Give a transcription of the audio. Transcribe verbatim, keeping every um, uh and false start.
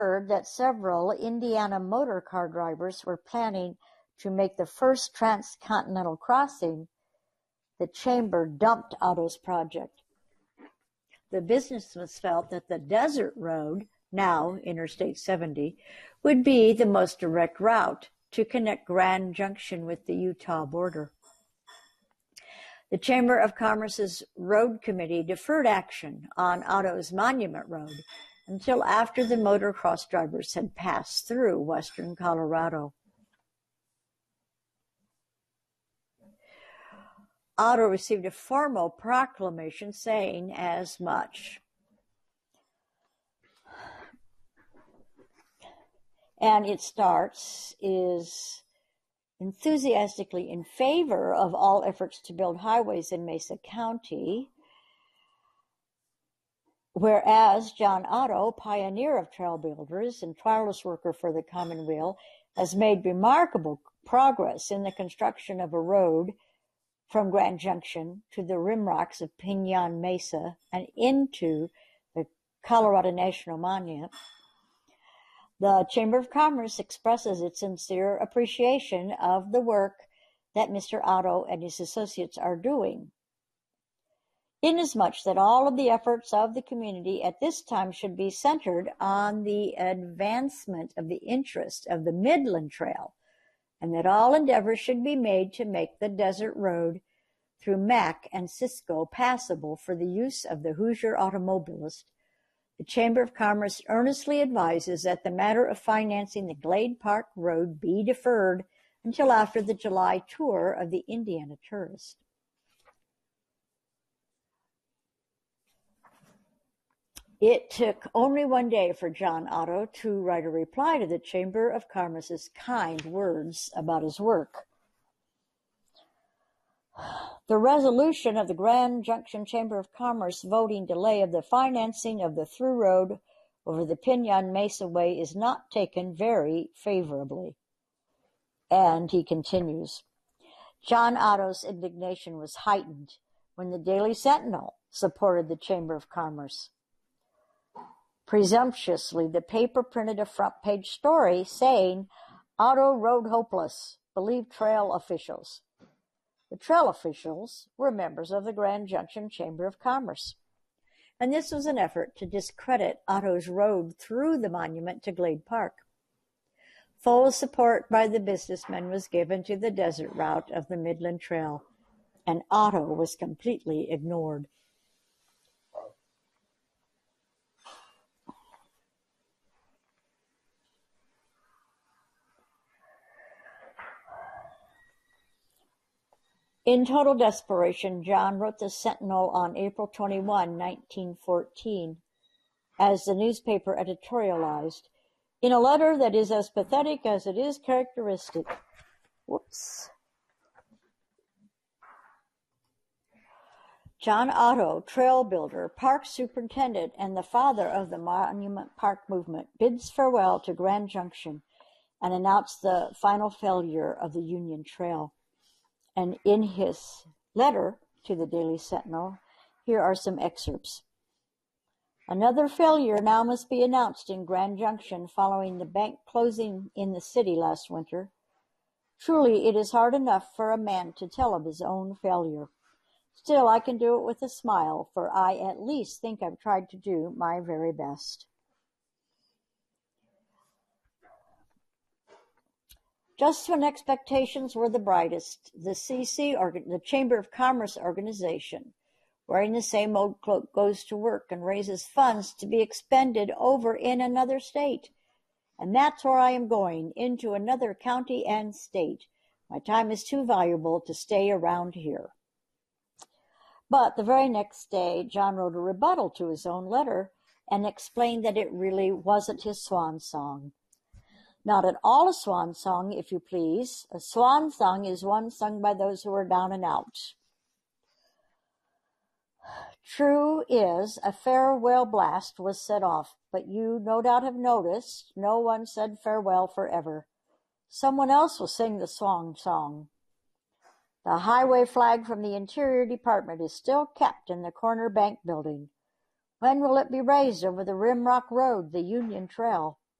heard that several Indiana motor car drivers were planning to make the first transcontinental crossing, the chamber dumped Otto's project. The businessmen felt that the desert road, now Interstate seventy, would be the most direct route to connect Grand Junction with the Utah border. The Chamber of Commerce's Road Committee deferred action on Otto's Monument Road until after the motocross drivers had passed through western Colorado. Otto received a formal proclamation saying as much. And it starts, is enthusiastically in favor of all efforts to build highways in Mesa County, whereas John Otto, pioneer of trail builders and tireless worker for the Commonweal, has made remarkable progress in the construction of a road from Grand Junction to the rim rocks of Pinon Mesa and into the Colorado National Monument. The Chamber of Commerce expresses its sincere appreciation of the work that Mister Otto and his associates are doing, inasmuch that all of the efforts of the community at this time should be centered on the advancement of the interest of the Midland Trail, and that all endeavors should be made to make the desert road through Mac and Cisco passable for the use of the Hoosier automobilist. The Chamber of Commerce earnestly advises that the matter of financing the Glade Park Road be deferred until after the July tour of the Indiana tourist. It took only one day for John Otto to write a reply to the Chamber of Commerce's kind words about his work. The resolution of the Grand Junction Chamber of Commerce voting delay of the financing of the through road over the Pinon Mesa Way is not taken very favorably. And he continues, John Otto's indignation was heightened when the Daily Sentinel supported the Chamber of Commerce. Presumptuously, the paper printed a front-page story saying, Otto Road Hopeless, believe trail officials. The trail officials were members of the Grand Junction Chamber of Commerce, and this was an effort to discredit Otto's road through the monument to Glade Park. Full support by the businessmen was given to the desert route of the Midland Trail, and Otto was completely ignored. In total desperation, John wrote the Sentinel on April twenty-first, nineteen fourteen, as the newspaper editorialized, in a letter that is as pathetic as it is characteristic. Whoops. John Otto, trail builder, park superintendent, and the father of the Monument Park movement, bids farewell to Grand Junction and announced the final failure of the Union Trail. And in his letter to the Daily Sentinel, here are some excerpts. Another failure now must be announced in Grand Junction following the bank closing in the city last winter. Truly, it is hard enough for a man to tell of his own failure. Still, I can do it with a smile, for I at least think I've tried to do my very best. Just when expectations were the brightest, the C C, organ- the Chamber of Commerce organization, wearing the same old cloak, goes to work and raises funds to be expended over in another state. And that's where I am going, into another county and state. My time is too valuable to stay around here. But the very next day, John wrote a rebuttal to his own letter and explained that it really wasn't his swan song. Not at all a swan song, if you please. A swan song is one sung by those who are down and out. True is, a farewell blast was set off, but you no doubt have noticed no one said farewell forever. Someone else will sing the swan song. The highway flag from the Interior Department is still kept in the corner bank building. When will it be raised over the Rimrock Road, the Union Trail?